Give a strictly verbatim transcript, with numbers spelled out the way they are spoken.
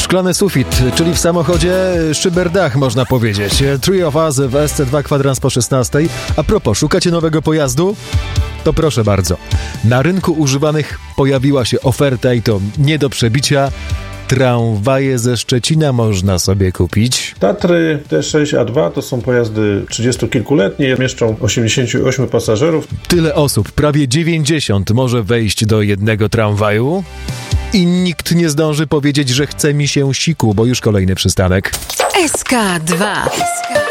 Szklany sufit, czyli w samochodzie szyberdach, można powiedzieć. Three of Us w S C dwa kwadrans po szesnastej. A propos, szukacie nowego pojazdu? To proszę bardzo. Na rynku używanych pojawiła się oferta i to nie do przebicia. Tramwaje ze Szczecina można sobie kupić. Tatry T sześć A dwa to są pojazdy trzydziestokilkuletnie, mieszczą osiemdziesięciu ośmiu pasażerów. Tyle osób, prawie dziewięćdziesiąt, może wejść do jednego tramwaju i nikt nie zdąży powiedzieć, że chce mi się siku, bo już kolejny przystanek. S K dwa.